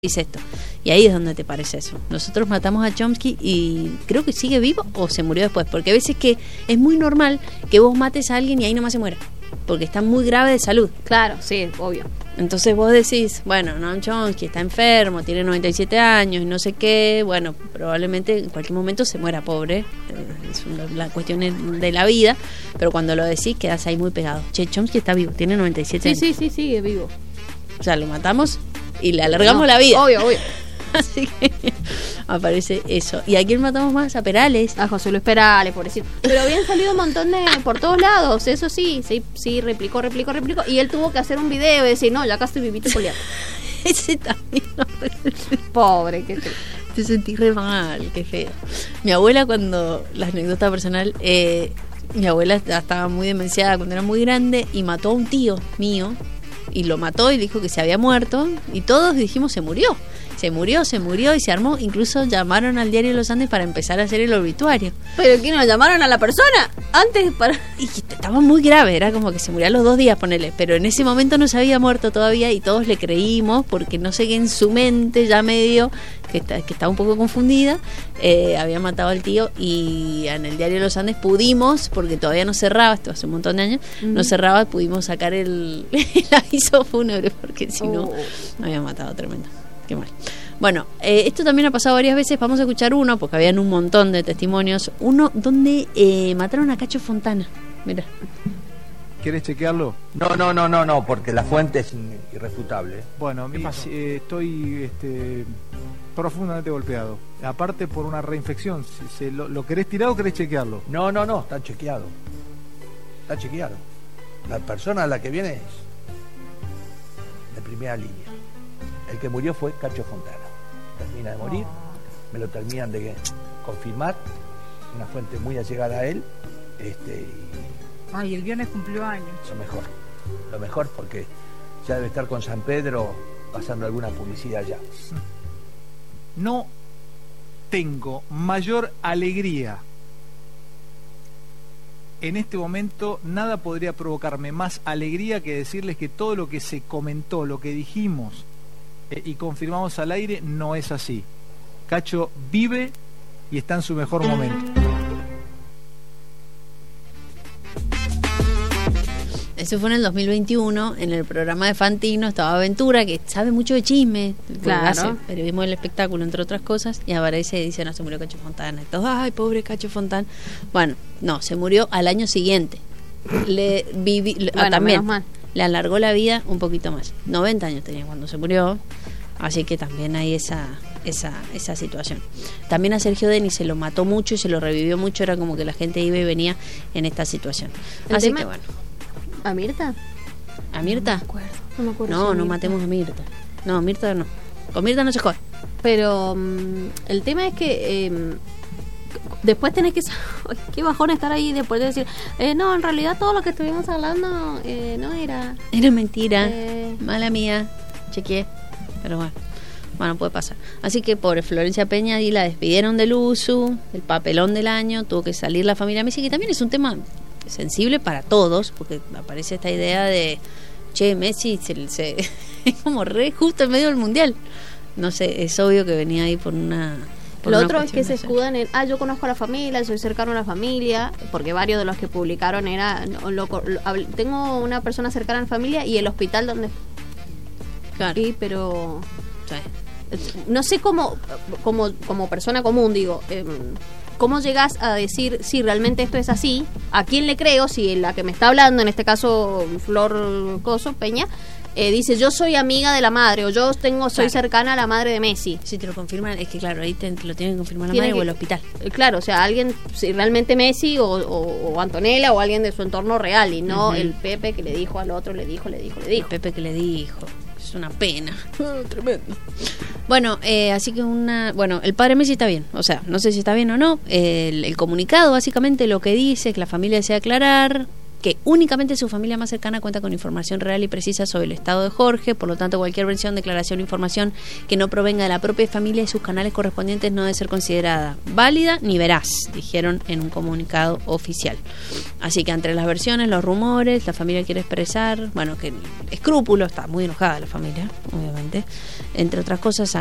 dice esto. Y ahí es donde te parece eso. Nosotros matamos a Chomsky y creo que sigue vivo o se murió después. Porque a veces que es muy normal que vos mates a alguien y ahí nomás se muera. Porque está muy grave de salud. Claro, sí, obvio. Entonces vos decís, bueno, Noam Chomsky está enfermo, tiene 97 años y no sé qué. Bueno, probablemente en cualquier momento se muera, pobre. Es la cuestión de la vida. Pero cuando lo decís quedás ahí muy pegado. Che, Chomsky está vivo, tiene 97 años. Sí, sigue vivo. O sea, lo matamos y le alargamos la vida. Obvio. Así que aparece eso. ¿Y a quién matamos más? A Perales. A José Luis Perales, pobrecito. Pero habían salido un montón por todos lados. Eso sí, replicó. Y él tuvo que hacer un video y decir, no, ya acá estoy vivito coleando. Ese también. Pobre, qué feo. Te sentí re mal, qué feo. Mi abuela, cuando, la anécdota personal, mi abuela estaba muy demenciada cuando era muy grande y mató a un tío mío. Y lo mató y dijo que se había muerto. Y todos dijimos, se murió y se armó. Incluso llamaron al Diario de los Andes para empezar a hacer el obituario. ¿Pero quién lo llamaron a la persona? Antes para... Y estaba muy grave, era como que se murió a los 2 días, ponele. Pero en ese momento no se había muerto todavía y todos le creímos porque no sé qué en su mente ya medio, que estaba un poco confundida, había matado al tío. Y en el Diario de los Andes pudimos, porque todavía no cerraba, esto hace un montón de años, no cerraba, pudimos sacar el aviso fúnebre porque si no, me había matado tremendo. Qué mal. Bueno, esto también ha pasado varias veces. Vamos a escuchar uno, porque habían un montón de testimonios. Uno donde mataron a Cacho Fontana. Mira. ¿Querés chequearlo? No, porque la fuente es irrefutable. Bueno, estoy profundamente golpeado. Aparte por una reinfección. ¿Lo querés tirar o querés chequearlo? No, está chequeado. Está chequeado. La persona a la que viene es de primera línea. El que murió fue Cacho Fontana. Termina de morir, me lo terminan de confirmar, una fuente muy allegada a él. Ay, el viernes cumplió años. Lo mejor porque ya debe estar con San Pedro pasando alguna publicidad ya. No tengo mayor alegría. En este momento nada podría provocarme más alegría que decirles que todo lo que se comentó, lo que dijimos y confirmamos al aire, no es así. Cacho vive y está en su mejor momento. Eso fue en el 2021, en el programa de Fantino estaba Ventura, que sabe mucho de chisme, claro, hace periodismo del espectáculo, entre otras cosas, y aparece y dice, no, se murió Cacho Fontana, y todos, ay, pobre Cacho Fontana. Bueno, no, se murió al año siguiente. También menos mal. le alargó la vida un poquito más. 90 años tenía cuando se murió, así que también hay esa situación. También a Sergio Denis se lo mató mucho y se lo revivió mucho, era como que la gente iba y venía en esta situación. Así que bueno. ¿A Mirta? ¿A Mirta? No me acuerdo. No, si no matemos a Mirta. No, Mirta no. Con Mirta no se jode. Pero el tema es que después tenés que... Qué bajón estar ahí después de decir, no, en realidad todo lo que estuvimos hablando no era... Era mentira. Mala mía. Chequeé. Pero bueno, puede pasar. Así que pobre Florencia Peña, y la despidieron del USU, el papelón del año, tuvo que salir la familia Messi, que también es un tema sensible para todos, porque aparece esta idea de, che, Messi es como re justo en medio del mundial. No sé, es obvio que venía ahí por una... Lo otro es que se escudan en, yo conozco a la familia, soy cercano a la familia, porque varios de los que publicaron era, tengo una persona cercana a la familia y el hospital donde... Claro. Sí, pero... Sí. No sé como persona común, digo... ¿Cómo llegás a decir si realmente esto es así? ¿A quién le creo? Si la que me está hablando, en este caso Flor Peña, dice yo soy amiga de la madre o yo soy cercana a la madre de Messi. Si te lo confirman, es que claro, ahí te lo tienen que confirmar la madre o el hospital. Claro, o sea, alguien, si realmente Messi o Antonella o alguien de su entorno real y no el Pepe que le dijo al otro, le dijo. El Pepe que le dijo. Es una pena. Tremendo. Bueno, así que el padre Messi está bien, o sea, no sé si está bien o no. El comunicado básicamente lo que dice es que la familia desea aclarar que únicamente su familia más cercana cuenta con información real y precisa sobre el estado de Jorge, por lo tanto cualquier versión, declaración o información que no provenga de la propia familia y sus canales correspondientes no debe ser considerada válida ni veraz, dijeron en un comunicado oficial. Así que entre las versiones, los rumores, la familia quiere expresar, bueno, que escrúpulos, está muy enojada la familia, obviamente, entre otras cosas,